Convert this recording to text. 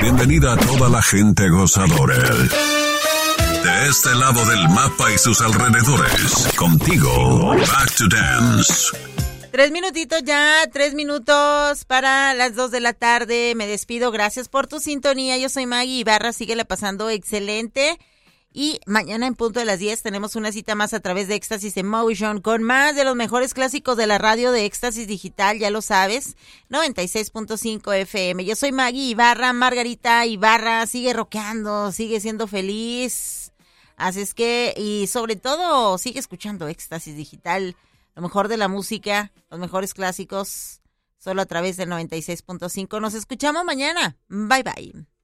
Bienvenida a toda la gente gozadora. De este lado del mapa y sus alrededores, contigo, Back to Dance. 3 minutitos ya, 3 minutos para las 2 de la tarde. Me despido, gracias por tu sintonía. Yo soy Maggie Ibarra, síguela pasando excelente. Y mañana en punto de las 10 tenemos una cita más a través de Éxtasis Emotion con más de los mejores clásicos de la radio de Éxtasis Digital, ya lo sabes, 96.5 FM. Yo soy Maggie Ibarra, Margarita Ibarra, sigue rockeando, sigue siendo feliz. Así es que, y sobre todo, sigue escuchando Éxtasis Digital, lo mejor de la música, los mejores clásicos, solo a través del 96.5. Nos escuchamos mañana. Bye, bye.